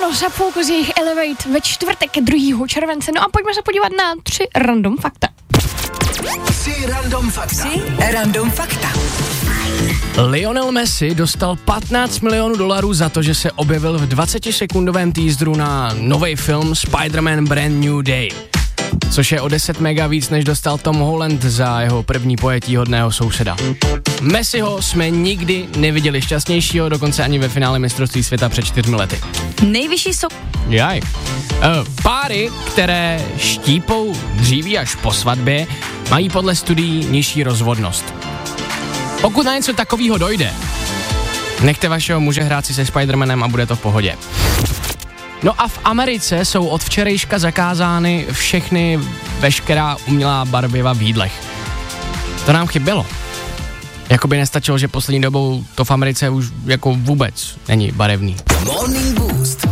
Zapolku z jejich Elevate ve čtvrtek 2. července. No a pojďme se podívat na 3 random fakta. 3 random fakta. Lionel Messi dostal $15 milionů za to, že se objevil v 20-sekundovém teaseru na nový film Spider-Man Brand New Day. Což je o 10 mega víc, než dostal Tom Holland za jeho první pojetí Hodného souseda. Messiho jsme nikdy neviděli šťastnějšího, dokonce ani ve finále mistrovství světa před 4 lety. Nejvyšší Jaj. Páry, které štípou dříví až po svatbě, mají podle studií nižší rozvodnost. Pokud na něco takového dojde, nechte vašeho muže hrát si se Spidermanem a bude to v pohodě. No a v Americe jsou od včerejška zakázány veškerá umělá barviva v jídlech. To nám chybělo. Jakoby nestačilo, že poslední dobou to v Americe už jako vůbec není barevný. Morning Boost